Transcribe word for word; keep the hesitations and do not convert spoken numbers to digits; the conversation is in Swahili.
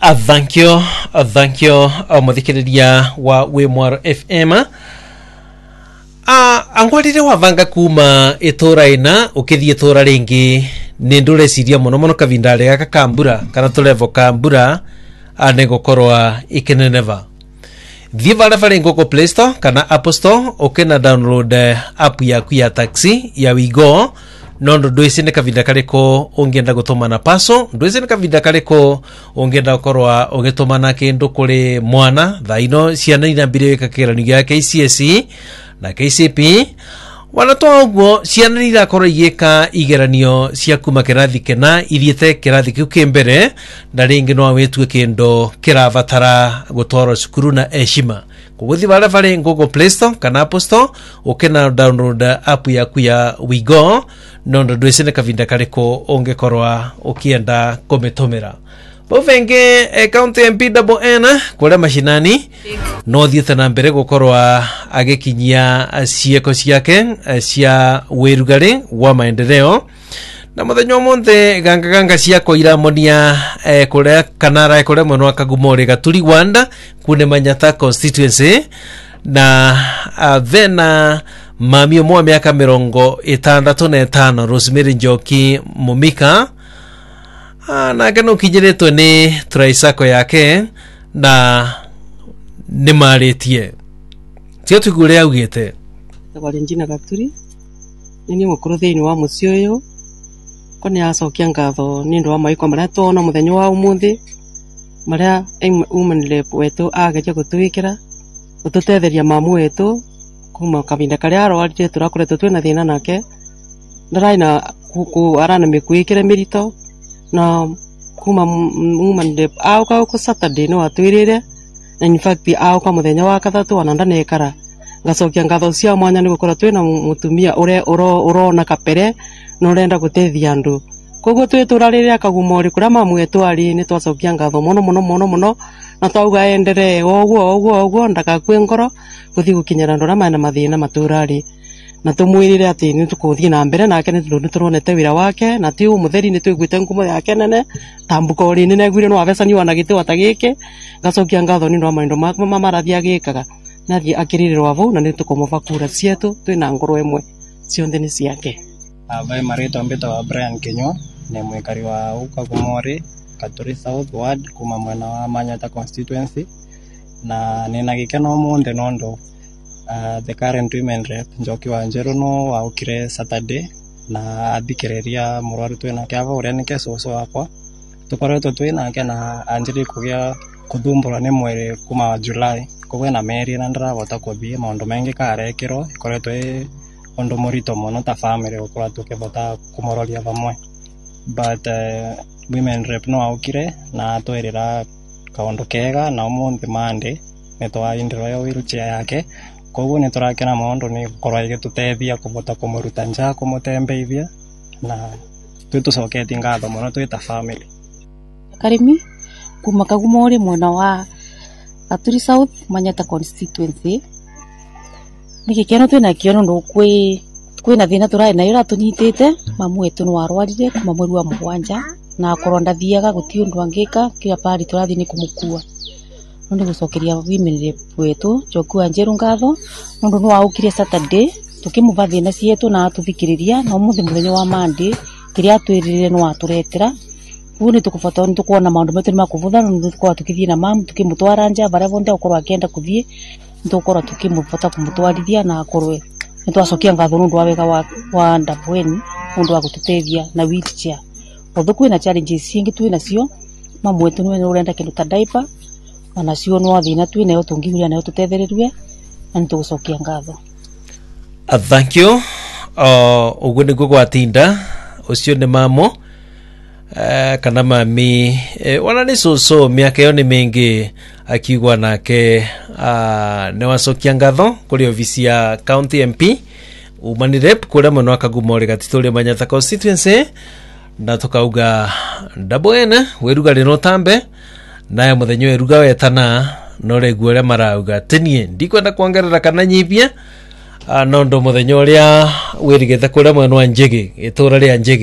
Uh, thank you, uh, thank you, uh, muthikiriria wa Wimwaro F M. Uh, angwarire wavanga kuma itura ina ukithie itura ringi ni ndureciria muno muno kavindare gaka kambura kana tulevo kambura ane gukorwa ikeneneva. Thie vale vale Google Play Store kana Apple Store ukena download app yaku ya taxi ya Wigo. Nondo ndwese ne kavinda kareko ongenda gutoma na paso ndwese ne kavinda kareko ongenda korwa ogetoma na kendo kuri mwana thaino ciana inambire kakirani ya K C S E na K C P wana to ugo ciana irakorwo igika igeranio cia kuma kirathi kena ithiete kirathi kiu kimbere na ringi no wetwe kendo kiravatara gutwara cukuru na heshima kuguthi vale vale Google Play Store kana Apple Store ukena download app yaku ya Wigo nondo ndwese ne kavinda kareko ongekorwa ukienda kumitomera bovenge account M P double N kule mashinani no thiete na mbere gukorwa agekinyia cieko ciake cia wirugari wa maendeleo na muthenyo monthe ganga ganga cia koira monia eh, kule kanara kule mwana akagumore gaturi Wanda kune Manyata constituency na uh, vena mami mwa miaka mirongo itandatu na itano Rosemary Njoki Mumika ah, na gano kijiretwe ni traisako yake na ni maritie tio tugure augite Valentina Gaturi nini mukuru thiini wa muci uyu kone acokia ngatho ni ndu wa maiko maria tona muthenyo wa umuthi maria umanire wetu ageje gutwikira ututetheria mamu wetu kuma kavinda karia arwarire turakoretwo twina thina nake ndaraina ku arana mikuikire mirito na kuma umanire auka ku Saturday no atwirire na in fact auka muthenya wa kathatu wananda nekara ngacokia ngatho cia mwanya ni gukora twina mutumia ure urona kapere no urenda gutethia andu koguo twiturarire akagumori kuria mamu wetu ari ni twacokia ngatho muno muno muno muno na twauga endere oguo oguo oguo ndakakue ngoro guthi gukinyira ndora mana mathina maturari na tumwirire ati ni tukuthie na mbere nake ni tundu turonete wira wake na ti umutheri ni twiguite ngumo yake nene tambuko uri nene gwire no avesani wana giti watagike ngacokia ngatho ni ndo maindo makwa mamarathia gikaga nathie akirirwa vo na ni tukumuva kura cietu twina ngoro emwe cionthe ni ciake. Abai marito mbito wa Brian Kinyua ni mwikari wa Ukagumori Katuri South Ward kuma mwena wa Manyata constituency na nina gikeno munthe nondo uh, the current women rep Njoki wa Njeru no waukire Saturday na athikireria murwaru twina kiava uria nike soso wakwa tukoretwo twina ke na anjiri kugia kuthumbura ni mweri kuma wa July koguo na meri na ndaravota kuthie maundu mengi karekirwo ikoretwo undu murito muno ta family ukora tukivota kumororia vamwe but uh, women rep no aukire na atwirira kaundu kega na umuthi mande netwa indiro yo wheelchair yake koguo ni turakena maundu ni gukorwa igitutethia kuvota kumuruta nja kumutembeithia na twitucoketie ngatho muno twita family. Karimi kuma Kagumori mwena wa Katuri South Manyata constituency nikikeno twina kiono ndo kwi kwina thina turai na ira tunyitite mamu wetu no arwarire kuma mweri wa mugwanja na akorwa ndathiaga guti undu angika kira pari turathi ni kumukua ndio gucokeria wimenire wetu Njoki wa Njeru ngatho ndu no aukire Saturday tukimuva thina cietu na atuthikiriria na umuthi muthenya wa Monday kiria atwirire no aturetera uni tukufata ni tukuona maundu metu ni makuvutha ndu tukwa tukithie na mamu tukimutwara nja bare bonde okorwa akienda kuthie ntukora tukimuvota kumutwarithia na akorwe nitwacokia ngatho nundu wa wega wa wa ndabweni nundu wa gututethia na wheelchair otho kwina challenges cingi twina cio mamu wetu ni urenda kindu ta diaper na cio no thina twina yo tungiuria na yo tutethererie na nitugucokia ngatho. Uh, thank you. Uh, ugwe ni gugu atinda ucio ni mamo uh, kana mami uh, wana ni soso miaka yo ni mingi akiugwa nake uh, ne wacokia ngatho kuri ofisi ya county M P umanirep kura mwana akagumore gatitore Manyata constituency na tukauga ndabwena werugari no tambe naye muthenyo eruga wetana no reguore marauga tenie ndikwenda kuongerera kana nyibia uh, nondo muthenyo uria wirigetha kura mwana wa Njigi itura ria Njigi